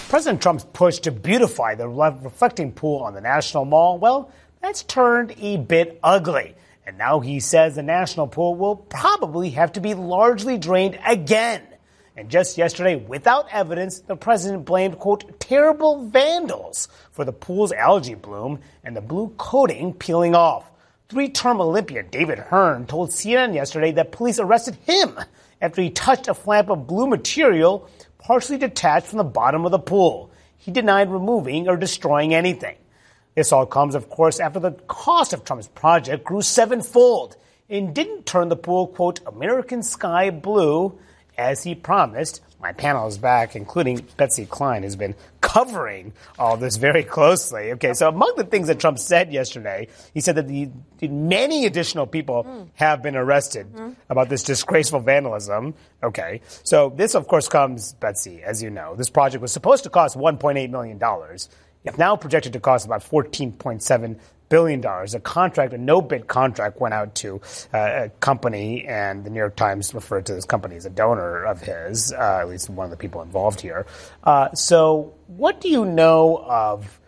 President Trump's push to beautify the reflecting pool on the National Mall, well, that's turned a bit ugly. And now he says the National Pool will probably have to be largely drained again. And just yesterday, without evidence, the president blamed, quote, terrible vandals for the pool's algae bloom and the blue coating peeling off. Three-term Olympian David Hearn told CNN yesterday that police arrested him after he touched a flap of blue material partially detached from the bottom of the pool. He denied removing or destroying anything. This all comes, of course, after the cost of Trump's project grew sevenfold and didn't turn the pool, quote, American sky blue, as he promised. My panel is back, including Betsy Klein, who's been covering all this very closely. Okay, so among the things that Trump said yesterday, he said that many additional people have been arrested about this disgraceful vandalism. Okay, so this, of course, comes, Betsy, as you know. This project was supposed to cost $1.8 million. It's now projected to cost about $14.7 billion. A no-bid contract went out to a company, and the New York Times referred to this company as a donor of his, at least one of the people involved here. So what do you know of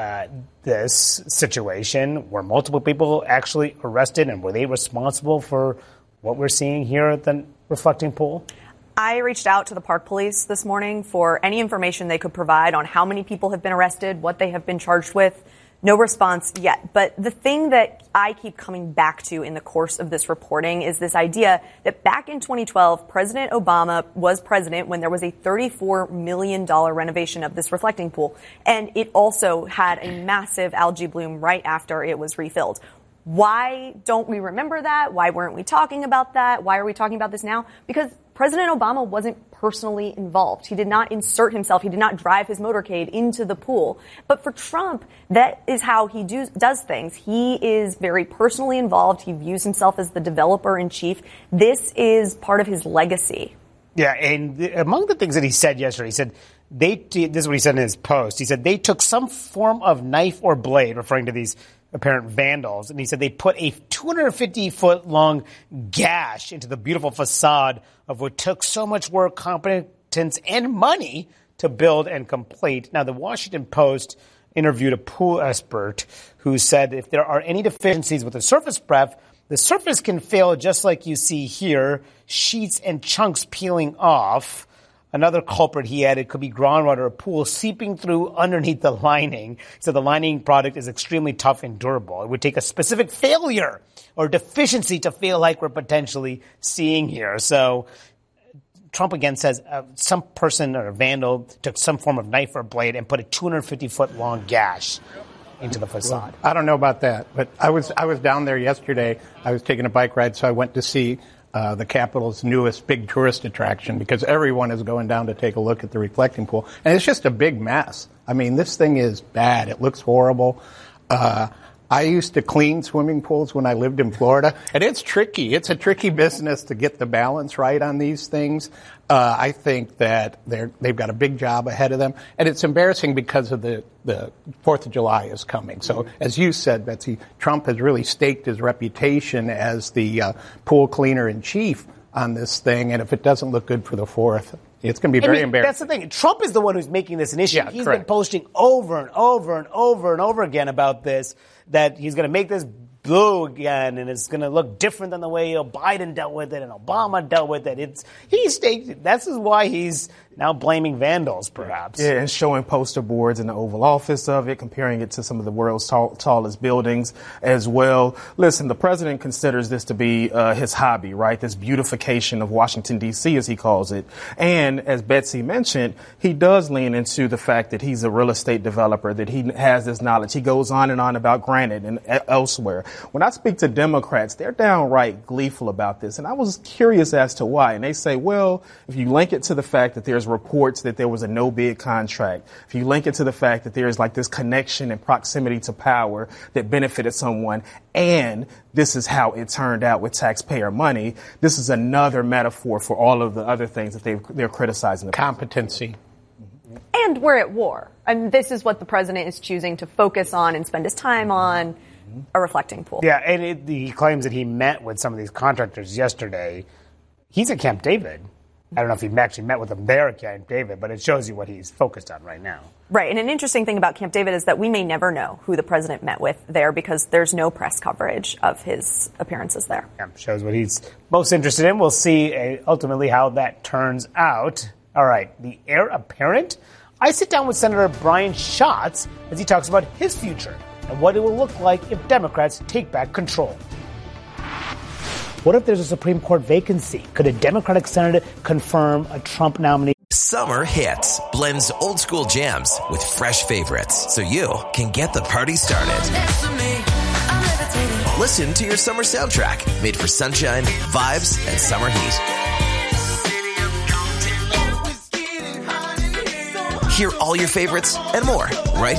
this situation? Were multiple people actually arrested, and were they responsible for what we're seeing here at the reflecting pool? I reached out to the Park Police this morning for any information they could provide on how many people have been arrested, what they have been charged with. No response yet. But the thing that I keep coming back to in the course of this reporting is this idea that back in 2012, President Obama was president when there was a $34 million renovation of this reflecting pool. And it also had a massive algae bloom right after it was refilled. Why don't we remember that? Why weren't we talking about that? Why are we talking about this now? Because President Obama wasn't personally involved. He did not insert himself. He did not drive his motorcade into the pool. But for Trump, that is how he does things. He is very personally involved. He views himself as the developer in chief. This is part of his legacy. Yeah, and among the things that he said yesterday, he said, this is what he said in his post. He said they took some form of knife or blade, referring to these apparent vandals, and he said they put a 250-foot-long gash into the beautiful facade of what took so much work, competence, and money to build and complete. Now, the Washington Post interviewed a pool expert who said if there are any deficiencies with the surface prep, the surface can fail just like you see here, sheets and chunks peeling off. Another culprit, he added, could be groundwater or pool seeping through underneath the lining. So the lining product is extremely tough and durable. It would take a specific failure or deficiency to fail like we're potentially seeing here. So Trump again says some person or a vandal took some form of knife or blade and put a 250-foot-long gash into the facade. Well, I don't know about that, but I was down there yesterday. I was taking a bike ride, so I went to see the Capitol's newest big tourist attraction because everyone is going down to take a look at the reflecting pool. And it's just a big mess. I mean, this thing is bad. It looks horrible. I used to clean swimming pools when I lived in Florida, and it's tricky. It's a tricky business to get the balance right on these things. I think that they've got a big job ahead of them, and it's embarrassing because of the 4th of July is coming. So, as you said, Betsy, Trump has really staked his reputation as the pool cleaner in chief on this thing, and if it doesn't look good for the 4th, it's going to be very embarrassing. That's the thing. Trump is the one who's making this an issue. Yeah, he's correct. been posting over and over and over and over again about this, that he's going to make this blue again, and it's going to look different than the way Biden dealt with it and Obama dealt with it. That's why he's now blaming vandals, perhaps. Yeah, and showing poster boards in the Oval Office of it, comparing it to some of the world's tallest buildings as well. Listen, the president considers this to be his hobby, right? This beautification of Washington, D.C., as he calls it. And as Betsy mentioned, he does lean into the fact that he's a real estate developer, that he has this knowledge. He goes on and on about Granite and elsewhere. When I speak to Democrats, they're downright gleeful about this. And I was curious as to why. And they say, well, if you link it to the fact that there's reports that there was a no-bid contract, if you link it to the fact that there's like this connection and proximity to power that benefited someone, and this is how it turned out with taxpayer money, this is another metaphor for all of the other things that they're criticizing. The competency. And we're at war. And this is what the president is choosing to focus on and spend his time on, a reflecting pool. Yeah, and he claims that he met with some of these contractors yesterday. He's at Camp David. I don't know if he actually met with him there at Camp David, but it shows you what he's focused on right now. Right. And an interesting thing about Camp David is that we may never know who the president met with there because there's no press coverage of his appearances there. Yeah, shows what he's most interested in. We'll see ultimately how that turns out. All right. The heir apparent? I sit down with Senator Brian Schatz as he talks about his future and what it will look like if Democrats take back control. What if there's a Supreme Court vacancy? Could a Democratic senator confirm a Trump nominee? Summer Hits blends old school jams with fresh favorites so you can get the party started. Listen to your summer soundtrack made for sunshine, vibes, and summer heat. Hear all your favorites and more right